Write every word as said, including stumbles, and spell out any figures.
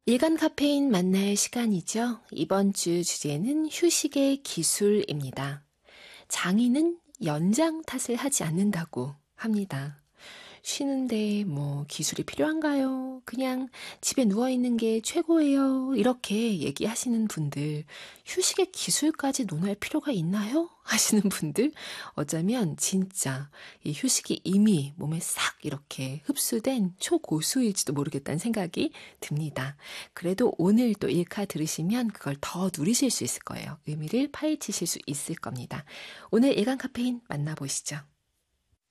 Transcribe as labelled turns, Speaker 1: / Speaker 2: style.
Speaker 1: 일간 카페인 만날 시간이죠. 이번 주 주제는 휴식의 기술입니다. 장인은 연장 탓을 하지 않는다고 합니다. 쉬는데 뭐 기술이 필요한가요? 그냥 집에 누워있는 게 최고예요. 이렇게 얘기하시는 분들, 휴식의 기술까지 논할 필요가 있나요? 하시는 분들, 어쩌면 진짜 이 휴식이 이미 몸에 싹 이렇게 흡수된 초고수일지도 모르겠다는 생각이 듭니다. 그래도 오늘 또 일카 들으시면 그걸 더 누리실 수 있을 거예요. 의미를 파헤치실 수 있을 겁니다. 오늘 일간 카페인 만나보시죠.